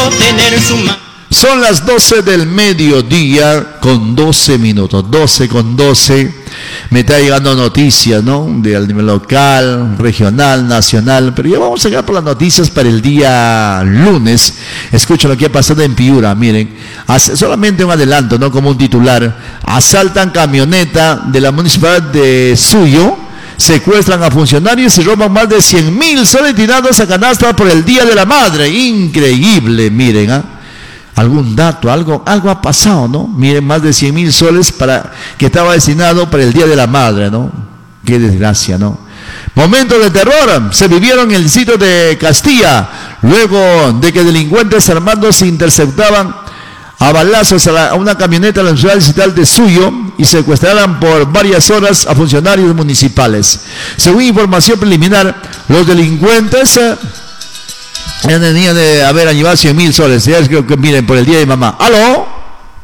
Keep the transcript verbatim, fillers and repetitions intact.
tener su mano. Son las doce del mediodía con doce minutos, doce con doce. Me está llegando noticias, ¿no? Del nivel local, regional, nacional. Pero ya vamos a llegar por las noticias para el día lunes. Escuchen lo que ha pasado en Piura. Miren, hace, solamente un adelanto, ¿no? Como un titular. Asaltan camioneta de la municipalidad de Suyo. Secuestran a funcionarios y roban más de cien mil soles tirados a canasta por el Día de la Madre. Increíble, miren, ¿ah? ¿eh? Algún dato, algo, algo ha pasado, ¿no? Miren, más de cien mil soles para, que estaba destinado para el Día de la Madre, ¿no? Qué desgracia, ¿no? Momentos de terror se vivieron en el sitio de Castilla, luego de que delincuentes armados se interceptaban a balazos a, la, a una camioneta de la ciudad distrital de Suyo y secuestraron por varias horas a funcionarios municipales. Según información preliminar, los delincuentes Eh, ya tenía de haber llevado cien mil soles. Ya es que, que miren, por el día de mamá. ¿Aló?